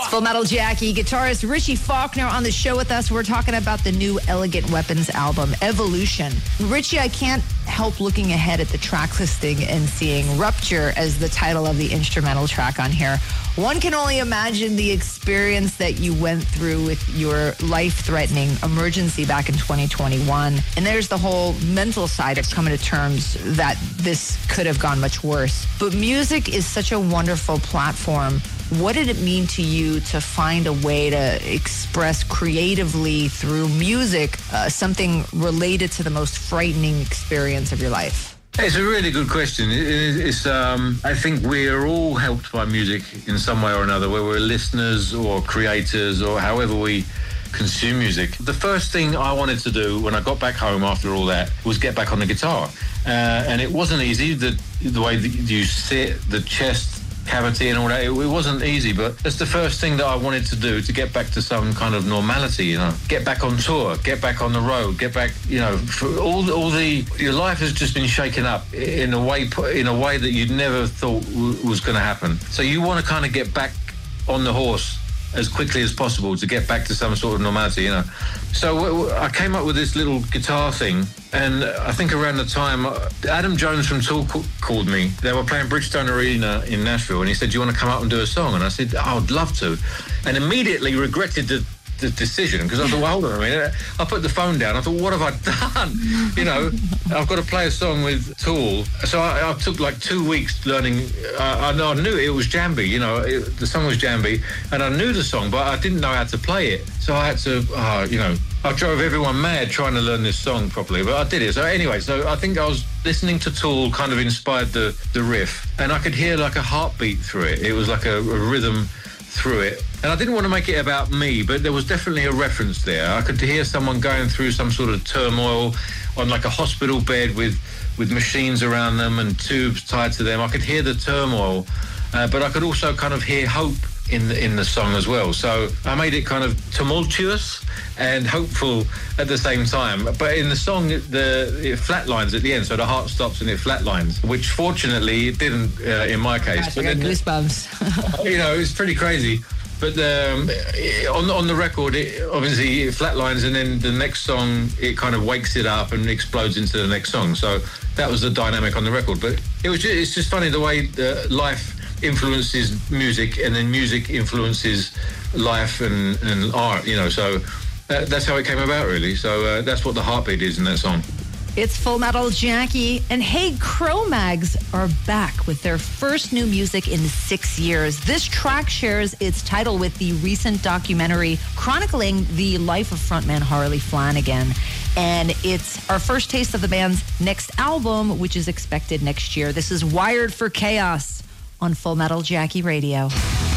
Full Metal Jackie, guitarist Richie Faulkner on the show with us. We're talking about the new Elegant Weapons album, Evolution. Richie, I can't help looking ahead at the track listing and seeing Rupture as the title of the instrumental track on here. One can only imagine the experience that you went through with your life-threatening emergency back in 2021. And there's the whole mental side of coming to terms that this could have gone much worse. But music is such a wonderful platform. What did it mean to you to find a way to express creatively through music something related to the most frightening experience of your life? It's a really good question. I think we're all helped by music in some way or another, whether we're listeners or creators or however we consume music. The first thing I wanted to do when I got back home after all that was get back on the guitar. And it wasn't easy, the way that you sit, the chest cavity and all that, it wasn't easy, but that's the first thing that I wanted to do to get back to some kind of normality, get back on tour, get back on the road, get back, for your life has just been shaken up in a way that you'd never thought was going to happen. So you want to kind of get back on the horse as quickly as possible to get back to some sort of normality, So I came up with this little guitar thing, and I think around the time, Adam Jones from Tool called me. They were playing Bridgestone Arena in Nashville, and he said, "Do you want to come up and do a song?" And I said, "I would love to," and immediately regretted the decision, because I thought, well, hold on a minute. I put the phone down. I thought, what have I done? I've got to play a song with Tool. So I took like 2 weeks learning. I knew it was Jambi, the song was Jambi, and I knew the song, but I didn't know how to play it. So I had to, I drove everyone mad trying to learn this song properly, but I did it. So anyway, I think I was listening to Tool kind of inspired the riff, and I could hear like a heartbeat through it. It was like a rhythm through it. And I didn't want to make it about me, but there was definitely a reference there. I could hear someone going through some sort of turmoil on like a hospital bed with machines around them and tubes tied to them. I could hear the turmoil, but I could also kind of hear hope in the song as well. So I made it kind of tumultuous and hopeful at the same time. But in the song, it flatlines at the end, so the heart stops and it flatlines, which fortunately it didn't in my case. Gosh, I got goosebumps. It's pretty crazy. But on the record, it flatlines, and then the next song, it kind of wakes it up and explodes into the next song. So that was the dynamic on the record. But it's just funny the way life influences music, and then music influences life and art, so that's how it came about, really. So that's what the heartbeat is in that song. It's Full Metal Jackie. And hey, Cro-Mags are back with their first new music in 6 years. This track shares its title with the recent documentary chronicling the life of frontman Harley Flanagan. And it's our first taste of the band's next album, which is expected next year. This is Wired for Chaos on Full Metal Jackie Radio.